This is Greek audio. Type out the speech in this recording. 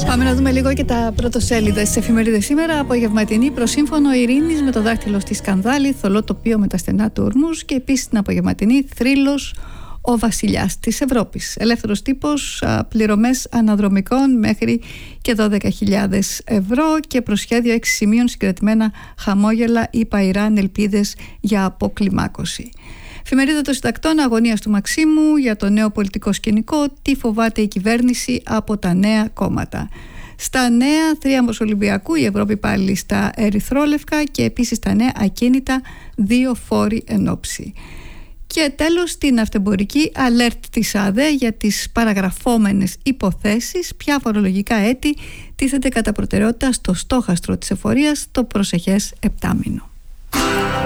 Πάμε να δούμε λίγο και τα πρωτοσέλιδα στις εφημερίδες σήμερα. Απογευματινή προσύμφωνο ειρήνης με το δάχτυλο στη σκανδάλη, θολό τοπίο με τα στενά του Ορμούζ και επίσης την απογευματινή θρύλος ο βασιλιάς της Ευρώπης. Ελεύθερος τύπος, πληρωμές αναδρομικών μέχρι και 12.000 ευρώ και προσχέδιο 6 σημείων συγκρατημένα χαμόγελα ή παϊράν ελπίδες για αποκλιμάκωση. Εφημερίδα των Συντακτών, αγωνίας του Μαξίμου για το νέο πολιτικό σκηνικό, τι φοβάται η κυβέρνηση από τα νέα κόμματα. Στα νέα, θρίαμβος Ολυμπιακού, η Ευρώπη πάλι στα ερυθρόλευκα και επίσης τα νέα ακίνητα, 2 φόροι ενόψει. Και τέλος, την αυτεμπορική alert της ΑΔΕ για τις παραγραφόμενες υποθέσεις, ποια φορολογικά έτη τίθεται κατά προτεραιότητα στο στόχαστρο της εφορίας το προσεχές επτάμηνο.